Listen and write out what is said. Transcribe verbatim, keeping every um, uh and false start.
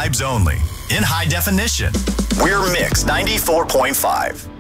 vibes only, in high definition. We're Mix ninety-four point five.